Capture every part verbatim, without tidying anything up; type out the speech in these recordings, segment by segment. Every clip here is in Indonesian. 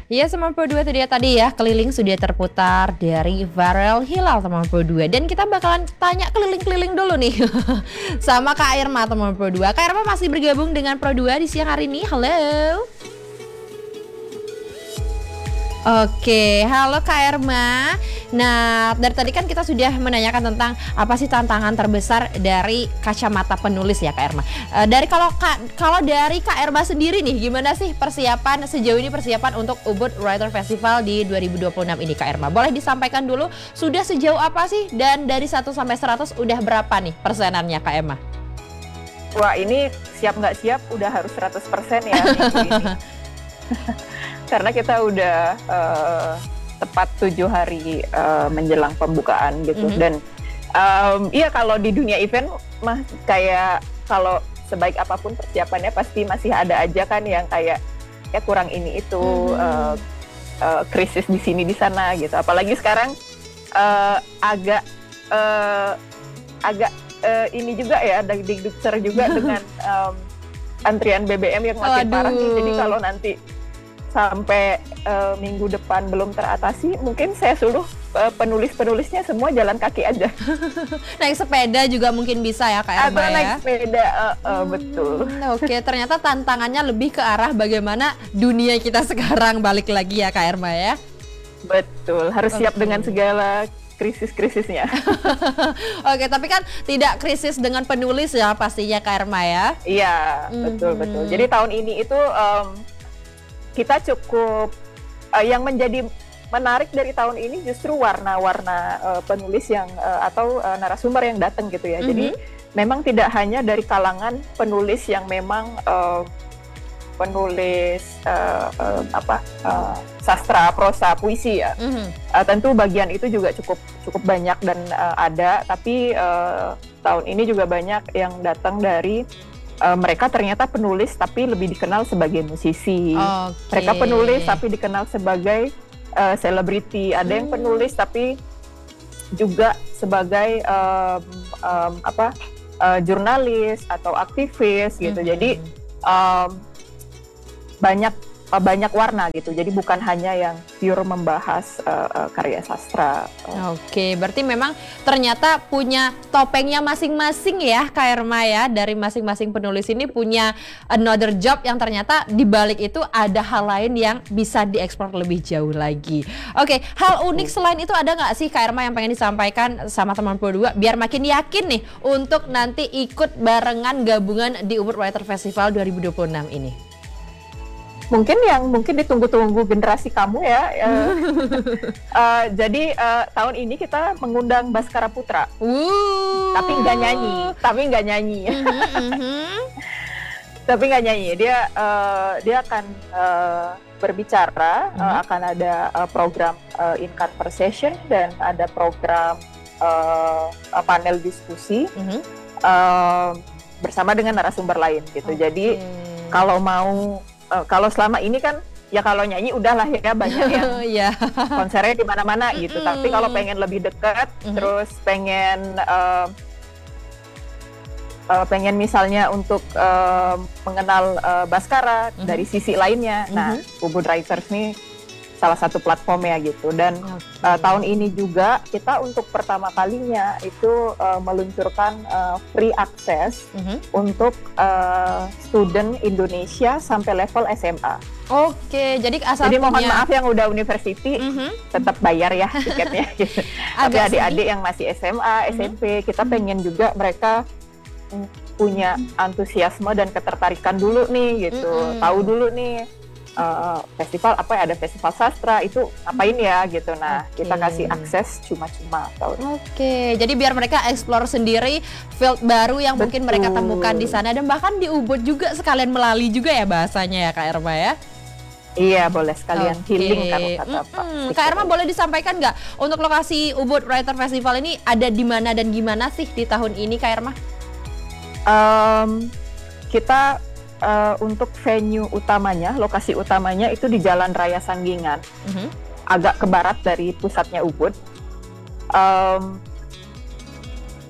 Ya, sembilan puluh dua tadi ya tadi ya, keliling sudah terputar dari Farel Hilal sembilan puluh dua. Dan kita bakalan tanya keliling-keliling dulu nih sama Kak Irma sembilan puluh dua. Kak Irma masih bergabung dengan Pro dua di siang hari ini. Halo. Oke, halo Kak Irma. Nah, dari tadi kan kita sudah menanyakan tentang apa sih tantangan terbesar dari kacamata penulis ya Kak Irma. E, dari kalau Kak, kalau dari Kak Irma sendiri nih, gimana sih persiapan sejauh ini persiapan untuk Ubud Writer Festival di dua ribu dua puluh enam ini Kak Irma? Boleh disampaikan dulu sudah sejauh apa sih dan dari satu sampai seratus udah berapa nih persenannya Kak Irma? Wah, ini siap nggak siap udah harus seratus persen ya minggu ini. Karena kita udah uh, tepat tujuh hari uh, menjelang pembukaan gitu. Mm-hmm. Dan um, iya kalau di dunia event mah kayak kalau sebaik apapun persiapannya pasti masih ada aja kan yang kayak ya kurang ini itu, mm-hmm. uh, uh, krisis di sini di sana gitu. Apalagi sekarang uh, agak uh, agak uh, ini juga ya ada dikdukser juga dengan um, antrian B B M yang makin Waduh. parah nih. Jadi kalau nanti sampai uh, minggu depan belum teratasi, mungkin saya suruh uh, penulis-penulisnya semua jalan kaki aja. Naik sepeda juga mungkin bisa ya Kak Irma ya? Atau naik sepeda, uh, uh, hmm, betul. Oke, ternyata tantangannya lebih ke arah bagaimana dunia kita sekarang balik lagi ya Kak Irma ya? Betul, harus okay. siap dengan segala krisis-krisisnya. Oke, tapi kan tidak krisis dengan penulis ya pastinya Kak Irma ya? Iya, mm-hmm. betul-betul. Jadi tahun ini itu um, kita cukup uh, yang menjadi menarik dari tahun ini justru warna-warna uh, penulis yang uh, atau uh, narasumber yang datang gitu ya. Mm-hmm. Jadi memang tidak hanya dari kalangan penulis yang memang uh, penulis uh, uh, apa uh, sastra, prosa, puisi ya. Mm-hmm. Uh, tentu bagian itu juga cukup cukup banyak dan uh, ada. Tapi uh, tahun ini juga banyak yang datang dari Uh, mereka ternyata penulis tapi lebih dikenal sebagai musisi. Okay. Mereka penulis tapi dikenal sebagai selebriti. Uh, Ada hmm. yang penulis tapi juga sebagai um, um, apa uh, jurnalis atau aktivis gitu. Hmm. Jadi um, banyak uh, banyak warna gitu. Jadi bukan hanya yang pure membahas uh, uh, karya sastra. Oke, berarti memang ternyata punya topengnya masing-masing ya Kak Irma ya. Dari masing-masing penulis ini punya another job yang ternyata di balik itu ada hal lain yang bisa dieksplor lebih jauh lagi. Oke, hal unik selain itu ada nggak sih Kak Irma yang pengen disampaikan sama teman Pro dua biar makin yakin nih untuk nanti ikut barengan gabungan di Ubud Writer Festival dua ribu dua puluh enam ini? Mungkin yang mungkin ditunggu-tunggu generasi kamu ya. uh, uh, jadi uh, tahun ini kita mengundang Baskara Putra. Uh. Tapi nggak nyanyi, tapi nggak nyanyi. Uh-huh, uh-huh. Tapi nggak nyanyi. Dia uh, dia akan uh, berbicara, uh-huh. uh, akan ada uh, program uh, in conversation dan ada program uh, panel diskusi uh-huh. uh, bersama dengan narasumber lain gitu. Okay. Jadi kalau mau Uh, kalau selama ini kan ya kalau nyanyi udahlah ya banyak yang yeah. konsernya di mana-mana gitu. Mm-hmm. Tapi kalau pengen lebih dekat, mm-hmm. terus pengen uh, uh, pengen misalnya untuk uh, mengenal uh, Baskara mm-hmm. dari sisi lainnya. Mm-hmm. Nah, Ubud Writers nih salah satu platformnya gitu. Dan okay. uh, tahun ini juga kita untuk pertama kalinya itu uh, meluncurkan uh, free access mm-hmm. untuk uh, student Indonesia sampai level S M A. Oke, jadi asal jadi mohon punya... maaf yang udah university mm-hmm. tetap bayar ya tiketnya. Gitu. Tapi adik-adik yang masih S M A, S M P, mm-hmm. kita pengen juga mereka punya antusiasme dan ketertarikan dulu nih gitu, mm-hmm. tahu dulu nih. Uh, festival apa ya, ada festival sastra itu apain ya gitu. Nah, okay. kita kasih akses cuma-cuma tahun. Oke, okay. jadi biar mereka explore sendiri field baru yang Betul. mungkin mereka temukan di sana dan bahkan di Ubud juga sekalian melalui juga ya bahasanya ya Kak Irma ya. Iya, boleh sekalian okay. healing kan kata Pak. Mm-hmm. Kak Irma boleh disampaikan nggak untuk lokasi Ubud Writer Festival ini ada di mana dan gimana sih di tahun ini Kak Irma? Um, kita Uh, untuk venue utamanya, lokasi utamanya itu di Jalan Raya Sanggingan, uh-huh. agak ke barat dari pusatnya Ubud. Um,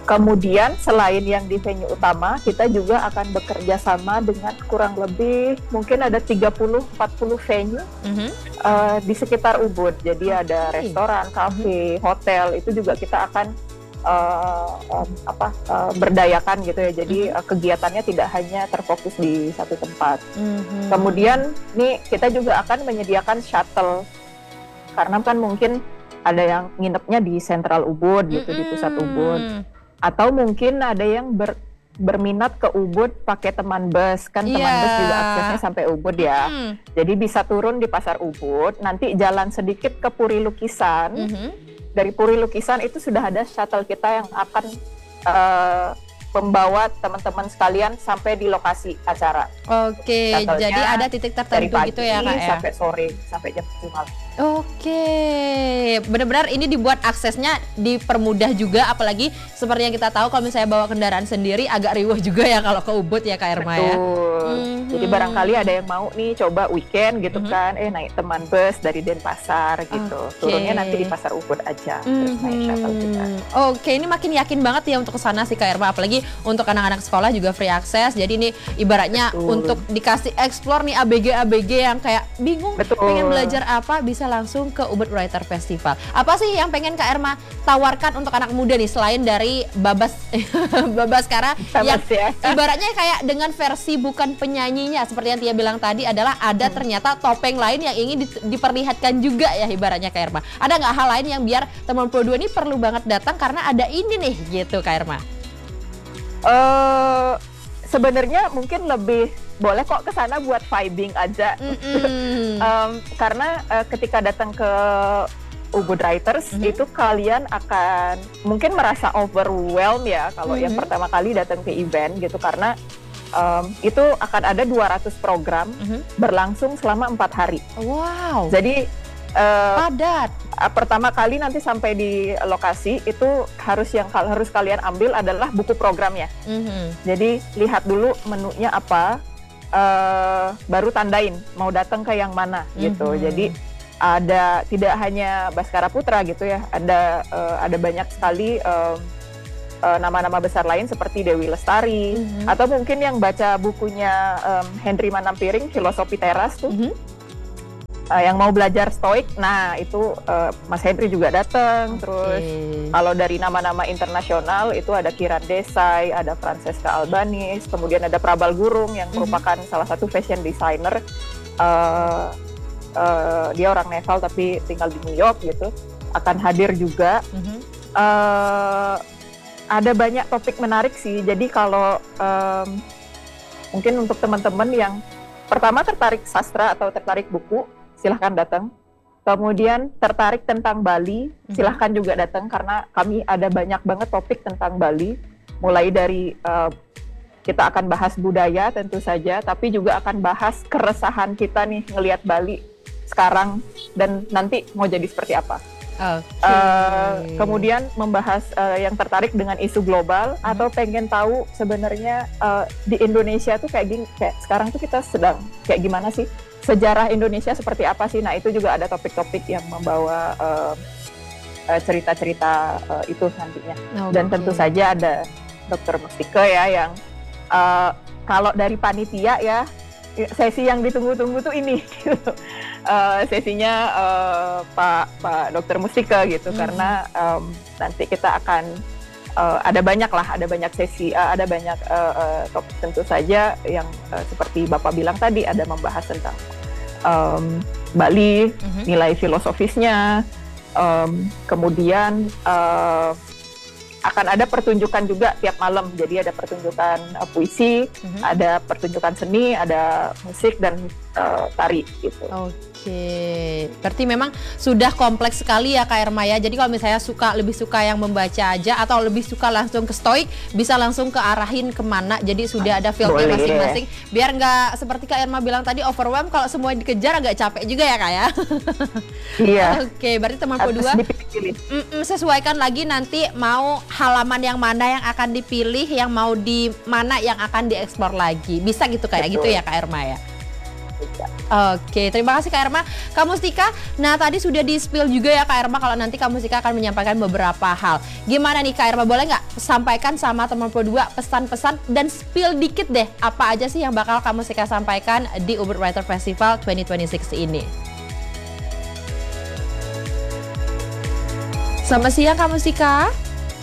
kemudian selain yang di venue utama, kita juga akan bekerja sama dengan kurang lebih mungkin ada tiga puluh sampai empat puluh venue Mhm. uh, di sekitar Ubud. Jadi ada Oke. restoran, kafe, hotel, itu juga kita akan uh, um, apa uh, berdayakan gitu ya. Jadi uh, kegiatannya tidak hanya terfokus di satu tempat. Mhm. Kemudian nih kita juga akan menyediakan shuttle karena kan mungkin ada yang nginepnya di Sentral Ubud gitu, di pusat Ubud, Mm-mm. atau mungkin ada yang ber, berminat ke Ubud pakai teman bus, kan teman Iya. bus juga aksesnya sampai Ubud ya. Mm. Jadi bisa turun di pasar Ubud, nanti jalan sedikit ke Puri Lukisan. Mhm. Dari Puri Lukisan itu sudah ada shuttle kita yang akan eh, membawa teman-teman sekalian sampai di lokasi acara. Oke, Shuttle-nya jadi ada titik Dari tertentu pagi gitu ya Kak ya? sampai sore, sampai jam tujuh malam. Oke, benar-benar ini dibuat aksesnya dipermudah juga, apalagi seperti yang kita tahu kalau misalnya bawa kendaraan sendiri agak riuh juga ya kalau ke Ubud ya Kak Irma ya. Betul. Mhm. Jadi barangkali ada yang mau nih coba weekend gitu Mhm. kan, eh naik teman bus dari Denpasar gitu. Oke. Turunnya nanti di Pasar Ubud aja, terus naik shuttle kita. Mhm. Oke, ini makin yakin banget ya untuk kesana sih Kak Irma, apalagi untuk anak-anak sekolah juga free akses. Jadi ini ibaratnya Betul. untuk dikasih explore nih A B G A B G yang kayak bingung Betul. pengen belajar apa, bisa langsung ke Ubud Writer Festival. Apa sih yang pengen Kak Irma tawarkan untuk anak muda nih selain dari Babas Babas Kara yang Babas ya. ibaratnya kayak dengan versi bukan penyanyinya seperti yang Tia bilang tadi adalah ada ternyata topeng lain yang ingin di- diperlihatkan juga ya ibaratnya Kak Irma. Ada nggak hal lain yang biar teman Pro dua ini perlu banget datang karena ada ini nih gitu Kak Irma? Eh sebenarnya mungkin lebih boleh kok ke sana buat vibing aja. Mm-mm. Em, karena eh, ketika datang ke Ubud Writers Mhm. itu kalian akan mungkin merasa overwhelmed ya kalau yang Mhm. pertama kali datang ke event gitu, karena em, itu akan ada dua ratus program Mhm. berlangsung selama empat hari. Wow, Jadi eh, padat. eh, pertama kali nanti sampai di lokasi itu harus yang kal- harus kalian ambil adalah buku programnya. Mhm. Jadi lihat dulu menunya apa, eh, baru tandain mau datang ke yang mana gitu. Mhm. Jadi ada tidak hanya Baskara Putra gitu ya, ada eh, ada banyak sekali em, eh, nama-nama besar lain seperti Dewi Lestari, Mhm. atau mungkin yang baca bukunya em, Henry Manampiring Filosofi Teras tuh, Mhm. eh, yang mau belajar stoik. Nah itu eh, Mas Henry juga datang. Terus Oke. kalau dari nama-nama internasional itu ada Kiran Desai, ada Francesca Albanese, kemudian ada Prabal Gurung yang Mhm. merupakan salah satu fashion designer. Eh, eh, dia orang Nepal tapi tinggal di New York gitu, akan hadir juga. Mhm. Eh, ada banyak topik menarik sih. Jadi kalau em, mungkin untuk teman-teman yang pertama tertarik sastra atau tertarik buku, silahkan datang. Kemudian tertarik tentang Bali, Mhm. silahkan juga datang karena kami ada banyak banget topik tentang Bali. Mulai dari eh, kita akan bahas budaya tentu saja, tapi juga akan bahas keresahan kita nih ngelihat Bali sekarang dan nanti mau jadi seperti apa. Oke. Eh, kemudian membahas eh, yang tertarik dengan isu global Mhm. atau pengen tahu sebenarnya eh, di Indonesia tuh kayak gini, kayak sekarang tuh kita sedang kayak gimana sih, sejarah Indonesia seperti apa sih. Nah itu juga ada topik-topik yang membawa eh, eh, cerita-cerita eh, itu nantinya. Dan Oke. tentu saja ada Dokter Mustika ya yang eh, kalau dari panitia ya sesi yang ditunggu-tunggu tuh ini gitu. Eh, sesinya eh, Pak Pak Dokter Mustika gitu, Mhm. karena em, nanti kita akan eh, ada banyak lah, ada banyak sesi, eh, ada banyak eh, eh, topik tentu saja yang eh, seperti Bapak bilang tadi, ada membahas tentang em, Bali, Mhm. nilai filosofisnya, em, kemudian eh, akan ada pertunjukan juga tiap malam. Jadi ada pertunjukan uh, puisi, Mhm. ada pertunjukan seni, ada musik dan uh, tari gitu. Oke, berarti memang sudah kompleks sekali ya Kak Irma ya. Jadi kalau misalnya suka lebih suka yang membaca aja atau lebih suka langsung ke stoik, bisa langsung ke arahin kemana. Jadi sudah ada fieldnya Boleh. masing-masing. Biar nggak seperti Kak Irma bilang tadi overwhelm, kalau semua dikejar agak capek juga ya Kak ya. Iya. Oke, berarti teman Pro Harus dua dipilih. mm-mm, sesuaikan lagi nanti mau halaman yang mana yang akan dipilih, yang mau di mana yang akan dieksplor lagi. Bisa gitu kayak Betul. gitu ya Kak Irma ya. Bisa. Oke, terima kasih Kak Erma. Kak Mustika, nah tadi sudah di-spill juga ya Kak Erma kalau nanti Kak Mustika akan menyampaikan beberapa hal. Gimana nih Kak Erma, boleh nggak sampaikan sama teman Pro dua pesan-pesan dan spill dikit deh apa aja sih yang bakal Kak Mustika sampaikan di Ubud Writer Festival dua ribu dua puluh enam ini? Selamat siang Kak Mustika.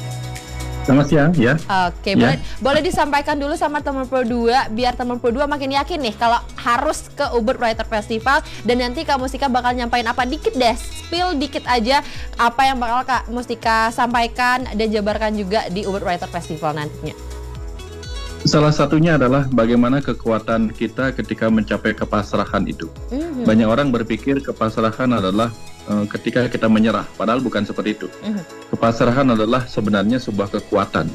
Selamat siang, ya. Oke, Ya. boleh boleh disampaikan dulu sama teman Pro dua biar teman Pro dua makin yakin nih kalau harus ke Ubud Writer Festival, dan nanti Kak Mustika bakal nyampain apa dikit deh, spill dikit aja apa yang bakal Kak Mustika sampaikan dan jabarkan juga di Ubud Writer Festival nantinya. Salah satunya adalah bagaimana kekuatan kita ketika mencapai kepasrahan itu. Mhm. Banyak orang berpikir kepasrahan adalah uh, ketika kita menyerah, padahal bukan seperti itu. Mhm. Kepasrahan adalah sebenarnya sebuah kekuatan.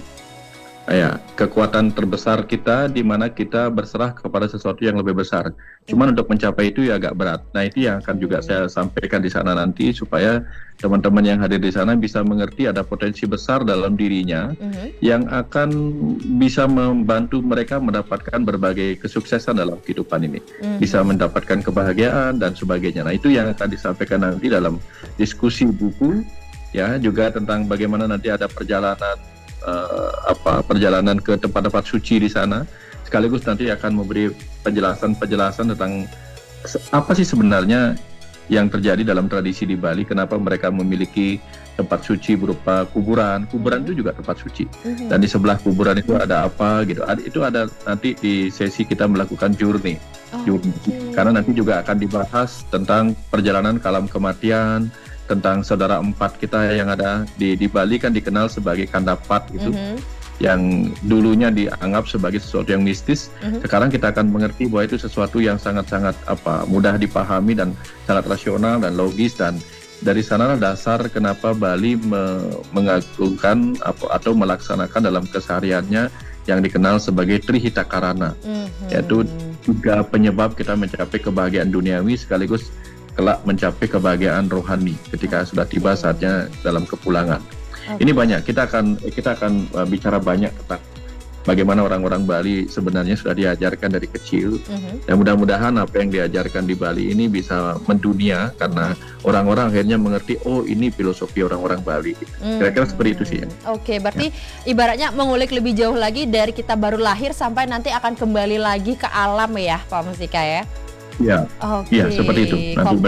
Ya, kekuatan terbesar kita di mana kita berserah kepada sesuatu yang lebih besar. Cuman untuk mencapai itu ya agak berat. Nah, itu yang akan juga saya sampaikan di sana nanti supaya teman-teman yang hadir di sana bisa mengerti ada potensi besar dalam dirinya Mhm. yang akan bisa membantu mereka mendapatkan berbagai kesuksesan dalam kehidupan ini. Mhm. Bisa mendapatkan kebahagiaan dan sebagainya. Nah, itu yang akan disampaikan nanti dalam diskusi buku, ya, juga tentang bagaimana nanti ada perjalanan Uh, apa perjalanan ke tempat-tempat suci di sana, sekaligus nanti akan memberi penjelasan-penjelasan tentang se- apa sih sebenarnya yang terjadi dalam tradisi di Bali, kenapa mereka memiliki tempat suci berupa kuburan. Kuburan itu juga tempat suci. Mhm. Dan di sebelah kuburan itu ada apa gitu. Ada, itu ada nanti di sesi kita melakukan journey. journey. Oke. Karena nanti juga akan dibahas tentang perjalanan ke alam kematian, tentang saudara empat kita yang ada di di Bali kan dikenal sebagai Kandapat gitu, Mhm. yang dulunya dianggap sebagai sesuatu yang mistis. Mhm. Sekarang kita akan mengerti bahwa itu sesuatu yang sangat-sangat apa mudah dipahami dan sangat rasional dan logis, dan dari sanalah dasar kenapa Bali me- mengagungkan apa, atau melaksanakan dalam kesehariannya yang dikenal sebagai Trihita Karana, Mhm. yaitu tiga penyebab kita mencapai kebahagiaan duniawi sekaligus kelak mencapai kebahagiaan rohani ketika sudah tiba saatnya dalam kepulangan. Oke. Ini banyak, kita akan kita akan uh, bicara banyak tentang bagaimana orang-orang Bali sebenarnya sudah diajarkan dari kecil. Mhm. Dan mudah-mudahan apa yang diajarkan di Bali ini bisa mendunia karena orang-orang akhirnya mengerti, oh ini filosofi orang-orang Bali. Kira-kira seperti itu sih ya. Oke, berarti ibaratnya mengulik lebih jauh lagi dari kita baru lahir sampai nanti akan kembali lagi ke alam ya Pak Mustika ya. Iya, Oke. iya seperti itu. Nanti